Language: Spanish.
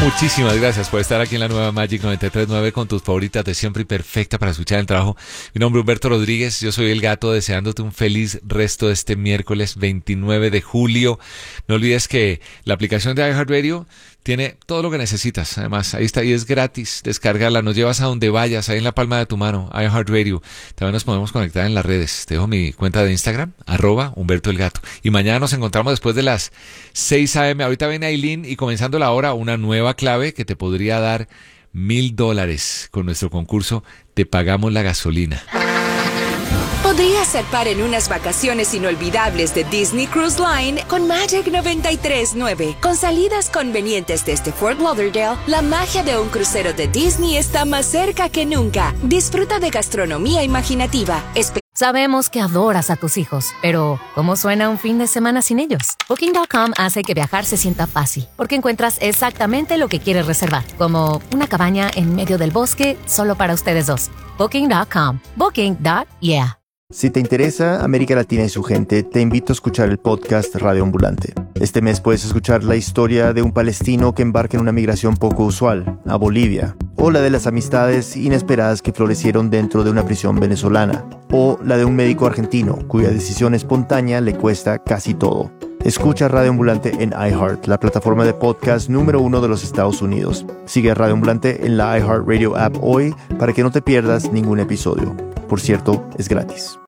Muchísimas gracias por estar aquí en la nueva Magic 93.9 con tus favoritas de siempre y perfecta para escuchar el trabajo. Mi nombre es Humberto Rodríguez, yo soy El Gato, deseándote un feliz resto de este miércoles 29 de julio. No olvides que la aplicación de iHeartRadio tiene todo lo que necesitas. Además, ahí está y es gratis. Descárgala, nos llevas a donde vayas, ahí en la palma de tu mano, iHeartRadio. También nos podemos conectar en las redes. Te dejo mi cuenta de Instagram, @Humberto el Gato. Y mañana nos encontramos después de las 6 a.m. Ahorita viene Aileen y comenzando la hora, una nueva clave que te podría dar $1,000 con nuestro concurso Te Pagamos la Gasolina. Podría ser par en unas vacaciones inolvidables de Disney Cruise Line con Magic 93.9. Con salidas convenientes desde Fort Lauderdale, la magia de un crucero de Disney está más cerca que nunca. Disfruta de gastronomía imaginativa. Sabemos que adoras a tus hijos, pero ¿cómo suena un fin de semana sin ellos? Booking.com hace que viajar se sienta fácil, porque encuentras exactamente lo que quieres reservar, como una cabaña en medio del bosque solo para ustedes dos. Booking.com. Booking.yeah. Si te interesa América Latina y su gente, te invito a escuchar el podcast Radio Ambulante. Este mes puedes escuchar la historia de un palestino que embarca en una migración poco usual, a Bolivia, o la de las amistades inesperadas que florecieron dentro de una prisión venezolana, o la de un médico argentino cuya decisión espontánea le cuesta casi todo. Escucha Radio Ambulante en iHeart, la plataforma de podcast número 1 de los Estados Unidos. Sigue a Radio Ambulante en la iHeartRadio app hoy para que no te pierdas ningún episodio. Por cierto, es gratis.